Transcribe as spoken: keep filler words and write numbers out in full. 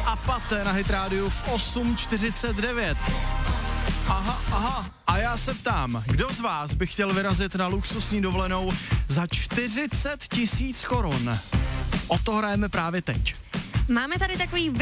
a Paté na Hit rádiu v osm čtyřicet devět. Aha, aha, a já se ptám, kdo z vás by chtěl vyrazit na luxusní dovolenou za čtyřicet tisíc korun? O to hrajeme právě teď. Máme tady takový